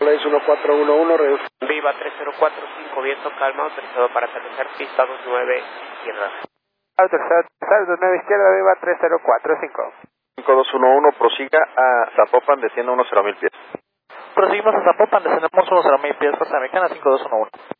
Place 1411, reduce. Viva 3045, viento calma, autorizado para aterrizar, pista 29, izquierda. Autorizado, 29 izquierda, Viva 3045. 5211, prosiga a Zapopan, descienda unos 0,000 pies. Proseguimos a Zapopan, descendemos unos 0,000 pies, Fuerza Americana 5211.